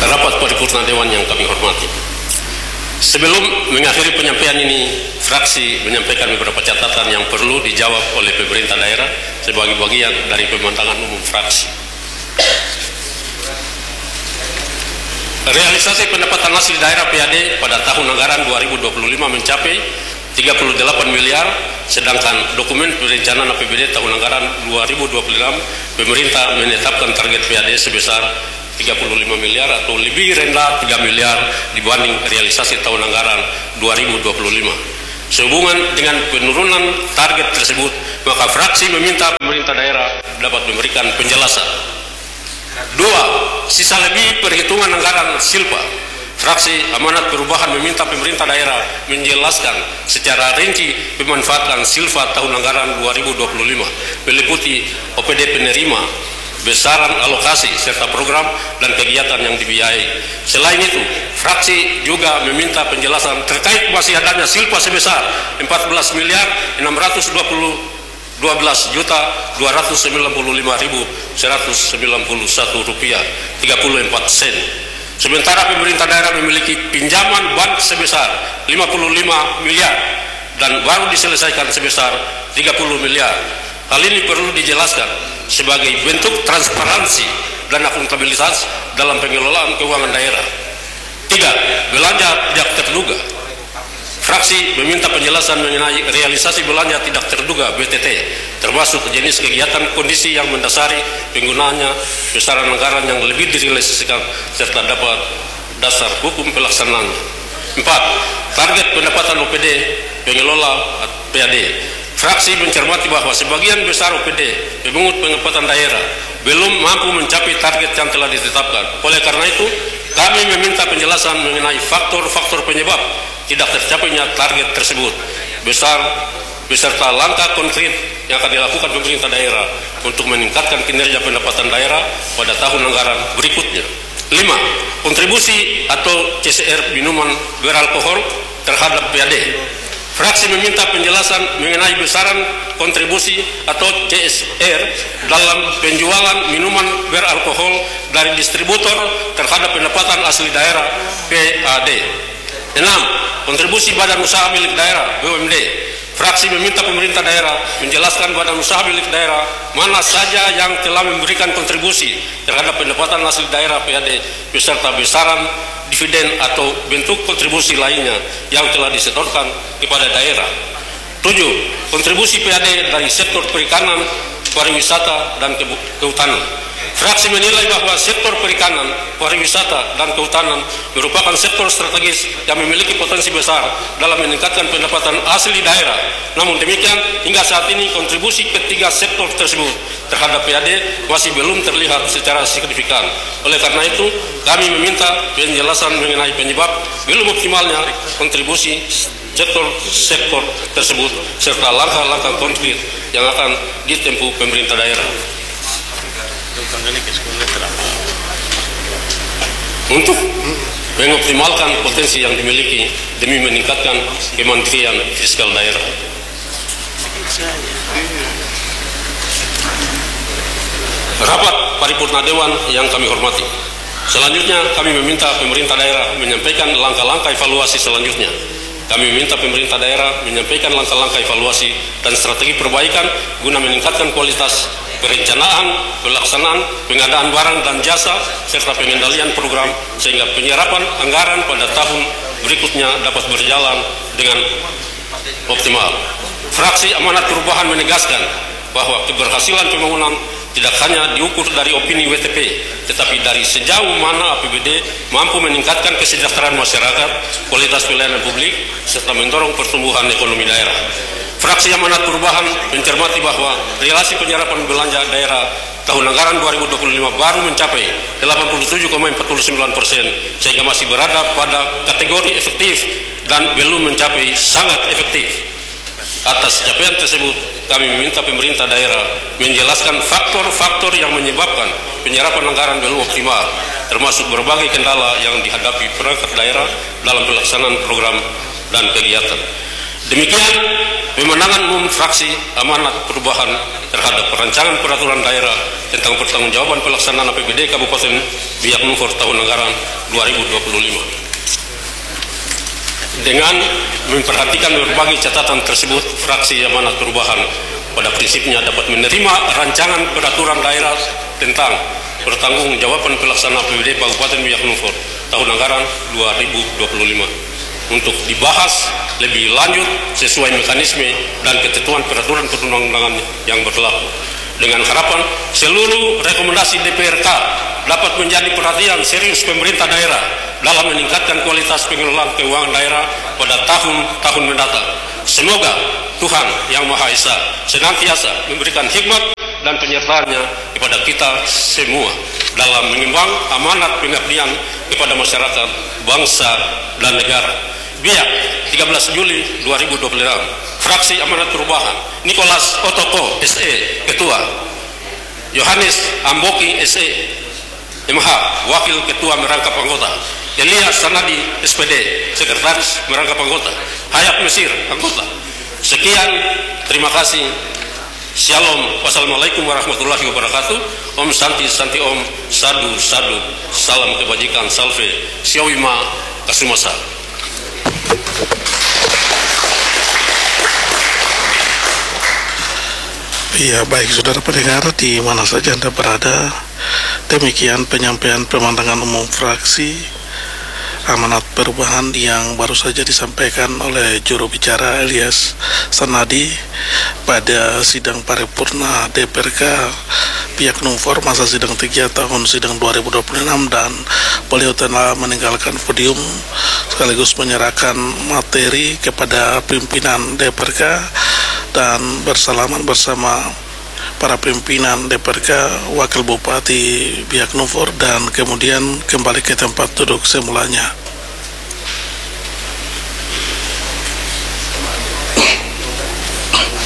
Rapat paripurna Dewan yang kami hormati. Sebelum mengakhiri penyampaian ini, fraksi menyampaikan beberapa catatan yang perlu dijawab oleh pemerintah daerah sebagai bagian dari pemandangan umum fraksi. Realisasi pendapatan asli daerah PAD pada tahun anggaran 2025 mencapai 38 miliar, sedangkan dokumen perencanaan APBD tahun anggaran 2026 pemerintah menetapkan target PAD sebesar 35 miliar atau lebih rendah 3 miliar dibanding realisasi tahun anggaran 2025. Sehubungan dengan penurunan target tersebut, maka fraksi meminta pemerintah daerah dapat memberikan penjelasan. 2. Sisa lebih perhitungan anggaran Silpa. Fraksi Amanat Perubahan meminta pemerintah daerah menjelaskan secara rinci pemanfaatan Silpa tahun anggaran 2025, meliputi OPD penerima, besaran alokasi, serta program dan kegiatan yang dibiayai. Selain itu, fraksi juga meminta penjelasan terkait masih adanya Silpa sebesar 14 miliar 612.295.191 rupiah 34 sen. Sementara pemerintah daerah memiliki pinjaman bank sebesar 55 miliar dan baru diselesaikan sebesar 30 miliar. Hal ini perlu dijelaskan sebagai bentuk transparansi dan akuntabilitas dalam pengelolaan keuangan daerah. 3. Belanja tidak terduga. Fraksi meminta penjelasan mengenai realisasi belanja tidak terduga BTT, termasuk jenis kegiatan, kondisi yang mendasari penggunaannya, besaran anggaran yang lebih direalisasikan, serta dapat dasar hukum pelaksanaannya. 4. Target pendapatan OPD pengelola PAD. Fraksi mencermati bahwa sebagian besar OPD pemungut pendapatan daerah belum mampu mencapai target yang telah ditetapkan. Oleh karena itu, kami meminta penjelasan mengenai faktor-faktor penyebab tidak tercapainya target tersebut, beserta langkah konkret yang akan dilakukan pemerintah daerah untuk meningkatkan kinerja pendapatan daerah pada tahun anggaran berikutnya. 5. Kontribusi atau CSR minuman beralkohol terhadap PAD. Fraksi meminta penjelasan mengenai besaran kontribusi atau CSR dalam penjualan minuman beralkohol dari distributor terhadap pendapatan asli daerah PAD. 6. Kontribusi badan usaha milik daerah BUMD. Fraksi meminta pemerintah daerah menjelaskan badan usaha milik daerah mana saja yang telah memberikan kontribusi terhadap pendapatan asli daerah PAD beserta besaran dividen atau bentuk kontribusi lainnya yang telah disetorkan kepada daerah. 7. Kontribusi PAD dari sektor perikanan, pariwisata, dan kehutanan. Fraksi menilai bahwa sektor perikanan, pariwisata, dan kehutanan merupakan sektor strategis yang memiliki potensi besar dalam meningkatkan pendapatan asli daerah. Namun demikian, hingga saat ini kontribusi ketiga sektor tersebut terhadap PAD masih belum terlihat secara signifikan. Oleh karena itu, kami meminta penjelasan mengenai penyebab belum optimalnya kontribusi sektor tersebut serta langkah-langkah konkret yang akan ditempuh pemerintah daerah untuk mengoptimalkan potensi yang dimiliki demi meningkatkan kemandirian fiskal daerah. Rapat paripurna Dewan yang kami hormati. Selanjutnya kami meminta pemerintah daerah menyampaikan langkah-langkah evaluasi selanjutnya. Kami meminta pemerintah daerah menyampaikan langkah-langkah evaluasi dan strategi perbaikan guna meningkatkan kualitas perencanaan, pelaksanaan, pengadaan barang dan jasa, serta pengendalian program sehingga penyerapan anggaran pada tahun berikutnya dapat berjalan dengan optimal. Fraksi Amanat Perubahan menegaskan bahwa keberhasilan pembangunan tidak hanya diukur dari opini WTP, tetapi dari sejauh mana APBD mampu meningkatkan kesejahteraan masyarakat, kualitas pelayanan publik, serta mendorong pertumbuhan ekonomi daerah. Fraksi Amanat Perubahan mencermati bahwa relasi penyerapan belanja daerah tahun anggaran 2025 baru mencapai 87,49%, sehingga masih berada pada kategori efektif dan belum mencapai sangat efektif. Atas capaian tersebut, kami meminta pemerintah daerah menjelaskan faktor-faktor yang menyebabkan penyerapan anggaran belum optimal, termasuk berbagai kendala yang dihadapi perangkat daerah dalam pelaksanaan program dan kegiatan. Demikian Pemenangan umum fraksi Amanat Perubahan terhadap perancangan peraturan daerah tentang pertanggungjawaban pelaksanaan APBD Kabupaten Biak Numfor tahun anggaran 2025. Dengan memperhatikan berbagai catatan tersebut, fraksi Amanat Perubahan pada prinsipnya dapat menerima rancangan peraturan daerah tentang pertanggungjawaban pelaksanaan APBD Kabupaten Biak Numfor tahun anggaran 2025 untuk dibahas lebih lanjut sesuai mekanisme dan ketentuan peraturan perundang-undangan yang berlaku, dengan harapan seluruh rekomendasi DPRK dapat menjadi perhatian serius pemerintah daerah dalam meningkatkan kualitas pengelolaan keuangan daerah pada tahun-tahun mendatang. Semoga Tuhan Yang Maha Esa senantiasa memberikan hikmat dan penyertaannya kepada kita semua dalam mengembang amanat pengabdian kepada masyarakat, bangsa, dan negara. Biak, 13 Juli 2026. Fraksi Amanat Perubahan, Nicholas Otoko, SE, Ketua. Yohanes Amboki, SE, MH, Wakil Ketua Merangkap Anggota. Elias Sanadi, SPD, Sekretaris Merangkap Anggota. Hayat Mesir, Anggota. Sekian, terima kasih. Shalom, wassalamualaikum warahmatullahi wabarakatuh. Om Santi Santi Om, Sadu Sadu, salam kebajikan, salve, Siawima, Kasumasa. Iya, baik saudara pendengar di mana saja Anda berada, demikian penyampaian pemandangan umum fraksi Amanat Perubahan yang baru saja disampaikan oleh juru bicara Elias Sanadi pada sidang paripurna DPRK Biak Numfor masa sidang 3 tahun sidang 2026, dan beliau telah meninggalkan podium sekaligus menyerahkan materi kepada pimpinan DPRK dan bersalaman bersama para pimpinan DPRK, Wakil Bupati Biak Numfor, dan kemudian kembali ke tempat duduk semulanya.